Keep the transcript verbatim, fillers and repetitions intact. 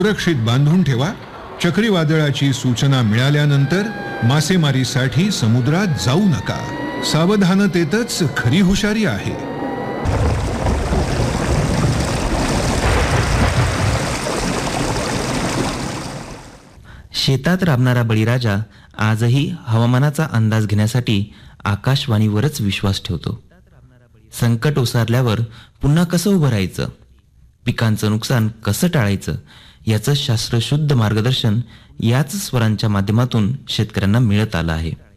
सुरक्षित बांधून ठेवा. चक्रीवादळाची सूचना मिळाल्यानंतर मासेमारीसाठी समुद्रात जाऊ नका. सावधानतेतच खरी हुशारी आहे. शेतात राबणारा बळीराजा आजही हवामानाचा अंदाज घेण्यासाठी आकाशवाणीवरच विश्वास ठेवतो. संकट ओसारल्यावर पुन्हा कसं उभं राहायचं, पिकांचं नुकसान कसं टाळायचं याचं शास्त्रशुद्ध मार्गदर्शन याच स्वरांच्या माध्यमातून शेतकऱ्यांना मिळत आलं आहे.